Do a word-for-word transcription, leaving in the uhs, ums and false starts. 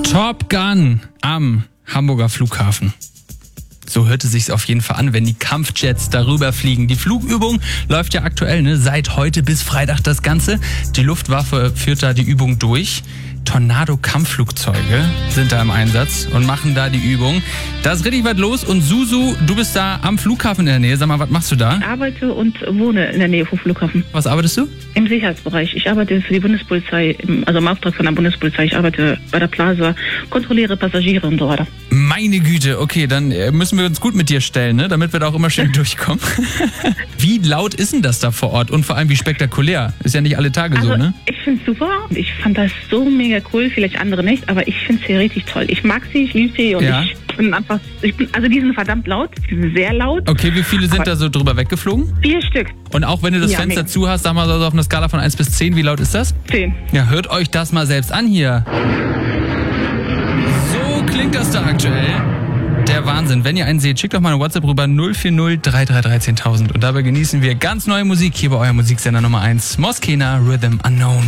Top Gun am Hamburger Flughafen. So hörte sich's auf jeden Fall an, wenn die Kampfjets darüber fliegen. Die Flugübung läuft ja aktuell, ne? Seit heute bis Freitag das Ganze. Die Luftwaffe führt da die Übung durch. Tornado-Kampfflugzeuge sind da im Einsatz und machen da die Übung. Da ist richtig was los und Susu, du bist da am Flughafen in der Nähe. Sag mal, was machst du da? Ich arbeite und wohne in der Nähe vom Flughafen. Was arbeitest du? Im Sicherheitsbereich. Ich arbeite für die Bundespolizei, also im Auftrag von der Bundespolizei. Ich arbeite bei der Plaza, kontrolliere Passagiere und so weiter. Meine Güte, okay, dann müssen wir uns gut mit dir stellen, ne? Damit wir da auch immer schön durchkommen. Wie laut ist denn das da vor Ort und vor allem wie spektakulär? Ist ja nicht alle Tage also, so, ne? Ich finde es super. Ich fand das so mega cool, vielleicht andere nicht, aber ich finde es hier richtig toll. Ich mag sie, ich liebe sie und Ja. ich bin einfach, ich bin, also die sind verdammt laut, die sind sehr laut. Okay, wie viele sind Aber- da so drüber weggeflogen? Vier Stück, Und auch wenn du das Ja, Fenster mega. zu hast, sag mal so auf einer Skala von eins bis zehn, wie laut ist das? zehn. Ja, hört euch das mal selbst an hier. So klingt das da aktuell. Der Wahnsinn. Wenn ihr einen seht, schickt doch mal eine WhatsApp rüber null vier null drei drei drei zehn tausend. Und dabei genießen wir ganz neue Musik hier bei eurem Musiksender Nummer eins. Moskena Rhythm Unknown.